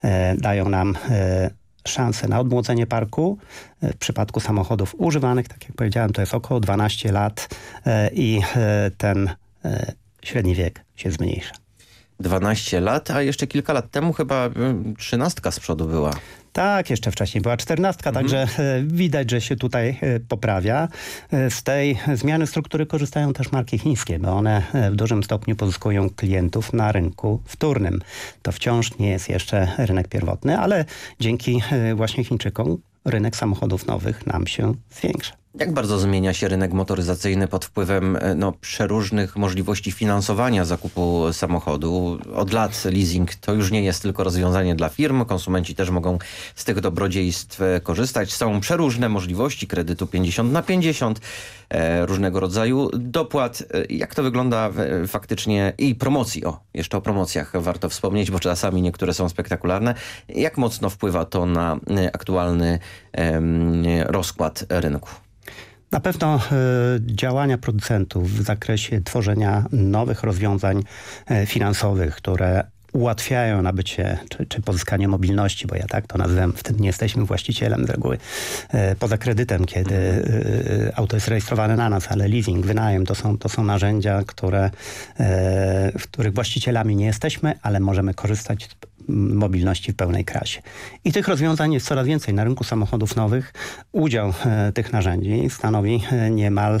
dają nam szansę na odmłodzenie parku. W przypadku samochodów używanych, tak jak powiedziałem, to jest około 12 lat i ten średni wiek się zmniejsza. 12 lat, a jeszcze kilka lat temu chyba 13 z przodu była. Tak, jeszcze wcześniej była 14, także widać, że się tutaj poprawia. Z tej zmiany struktury korzystają też marki chińskie, bo one w dużym stopniu pozyskują klientów na rynku wtórnym. To wciąż nie jest jeszcze rynek pierwotny, ale dzięki właśnie Chińczykom rynek samochodów nowych nam się zwiększa. Jak bardzo zmienia się rynek motoryzacyjny pod wpływem przeróżnych możliwości finansowania zakupu samochodu? Od lat leasing to już nie jest tylko rozwiązanie dla firm. Konsumenci też mogą z tych dobrodziejstw korzystać. Są przeróżne możliwości kredytu 50/50, różnego rodzaju dopłat. Jak to wygląda faktycznie i promocji? Jeszcze o promocjach warto wspomnieć, bo czasami niektóre są spektakularne. Jak mocno wpływa to na aktualny rozkład rynku? Na pewno działania producentów w zakresie tworzenia nowych rozwiązań finansowych, które ułatwiają nabycie czy pozyskanie mobilności, bo ja tak to nazywam, wtedy nie jesteśmy właścicielem z reguły. Poza kredytem, kiedy auto jest rejestrowane na nas, ale leasing, wynajem to są narzędzia, w których właścicielami nie jesteśmy, ale możemy korzystać z mobilności w pełnej krasie. I tych rozwiązań jest coraz więcej. Na rynku samochodów nowych udział tych narzędzi stanowi niemal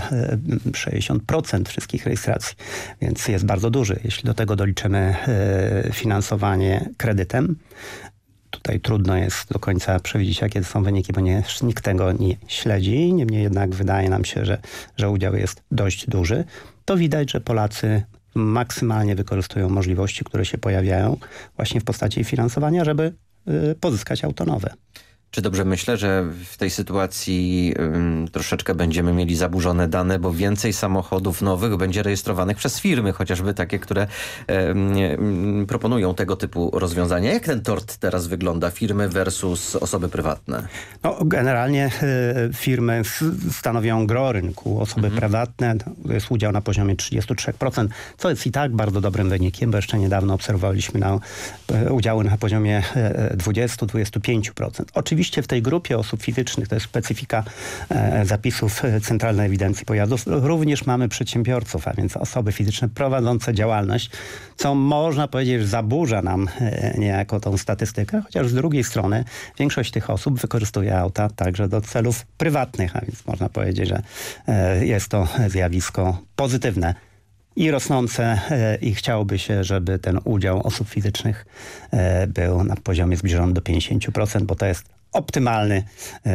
60% wszystkich rejestracji, więc jest bardzo duży. Jeśli do tego doliczymy finansowanie kredytem, tutaj trudno jest do końca przewidzieć, jakie są wyniki, bo nikt tego nie śledzi. Niemniej jednak wydaje nam się, że udział jest dość duży. To widać, że Polacy maksymalnie wykorzystują możliwości, które się pojawiają właśnie w postaci finansowania, żeby pozyskać auto nowe. Czy dobrze myślę, że w tej sytuacji troszeczkę będziemy mieli zaburzone dane, bo więcej samochodów nowych będzie rejestrowanych przez firmy, chociażby takie, które proponują tego typu rozwiązania. Jak ten tort teraz wygląda? Firmy versus osoby prywatne? No, generalnie firmy stanowią gros rynku. Osoby prywatne to jest udział na poziomie 33%, co jest i tak bardzo dobrym wynikiem, bo jeszcze niedawno obserwowaliśmy udziały na poziomie 20-25%. Oczywiście w tej grupie osób fizycznych, to jest specyfika zapisów Centralnej Ewidencji Pojazdów, również mamy przedsiębiorców, a więc osoby fizyczne prowadzące działalność, co można powiedzieć, że zaburza nam niejako tą statystykę, chociaż z drugiej strony większość tych osób wykorzystuje auta także do celów prywatnych, a więc można powiedzieć, że jest to zjawisko pozytywne i rosnące i chciałoby się, żeby ten udział osób fizycznych był na poziomie zbliżonym do 50%, bo to jest optymalny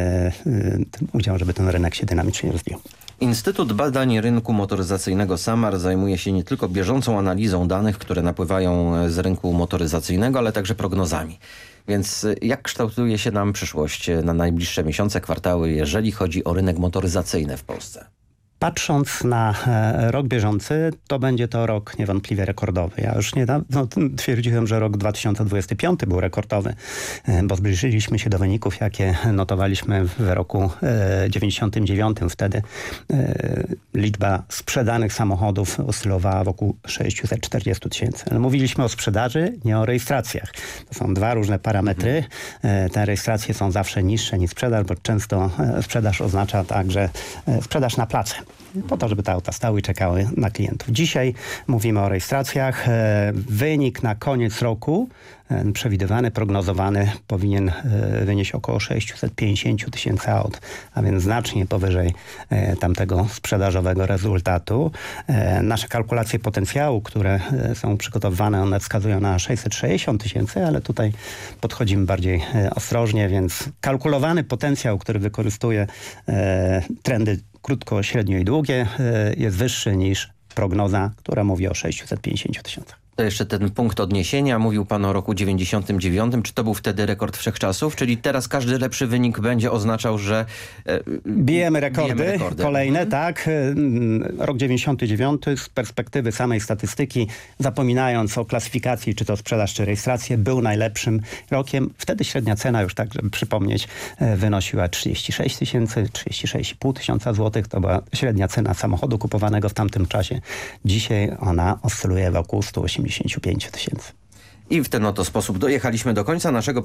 ten udział, żeby ten rynek się dynamicznie rozwijał. Instytut Badań Rynku Motoryzacyjnego SAMAR zajmuje się nie tylko bieżącą analizą danych, które napływają z rynku motoryzacyjnego, ale także prognozami. Więc jak kształtuje się nam przyszłość na najbliższe miesiące, kwartały, jeżeli chodzi o rynek motoryzacyjny w Polsce? Patrząc na rok bieżący, to będzie to rok niewątpliwie rekordowy. Ja już niedawno twierdziłem, że rok 2025 był rekordowy, bo zbliżyliśmy się do wyników, jakie notowaliśmy w roku 99. Wtedy liczba sprzedanych samochodów oscylowała wokół 640 000. Ale mówiliśmy o sprzedaży, nie o rejestracjach. To są dwa różne parametry. Te rejestracje są zawsze niższe niż sprzedaż, bo często sprzedaż oznacza także sprzedaż na placu, po to, żeby te auta stały i czekały na klientów. Dzisiaj mówimy o rejestracjach. Wynik na koniec roku przewidywany, prognozowany powinien wynieść około 650 000 aut, a więc znacznie powyżej tamtego sprzedażowego rezultatu. Nasze kalkulacje potencjału, które są przygotowywane, one wskazują na 660 000, ale tutaj podchodzimy bardziej ostrożnie, więc kalkulowany potencjał, który wykorzystuje trendy krótko, średnio i długie, jest wyższy niż prognoza, która mówi o 650 000. To jeszcze ten punkt odniesienia. Mówił pan o roku 99. Czy to był wtedy rekord wszechczasów? Czyli teraz każdy lepszy wynik będzie oznaczał, że bijemy rekordy. Kolejne, tak. Rok 99 z perspektywy samej statystyki, zapominając o klasyfikacji, czy to sprzedaż, czy rejestrację, był najlepszym rokiem. Wtedy średnia cena, już tak, żeby przypomnieć, wynosiła 36 000, 36,5 tysiąca złotych. To była średnia cena samochodu kupowanego w tamtym czasie. Dzisiaj ona oscyluje wokół 185 000. I w ten oto sposób dojechaliśmy do końca naszego